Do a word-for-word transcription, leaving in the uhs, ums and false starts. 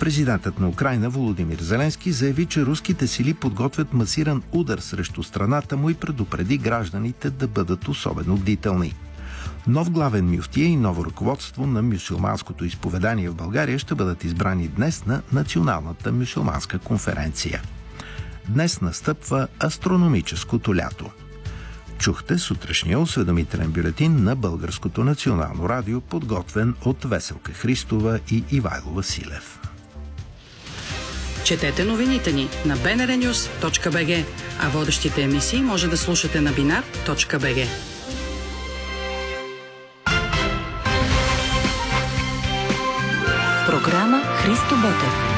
Президентът на Украйна Володимир Зеленски заяви, че руските сили подготвят масиран удар срещу страната му и предупреди гражданите да бъдат особено бдителни. Нов главен мюфтия и ново ръководство на мюсюлманското изповедание в България ще бъдат избрани днес на Националната мюсюлманска конференция. Днес настъпва астрономическото лято. Чухте сутрешния осведомителен бюлетин на Българското национално радио, подготвен от Веселка Христова и Ивайло Василев. Четете новините ни на би ен ар нюс точка би джи, а водещите емисии може да слушате на бинар точка би джи. Програма Христо Ботев.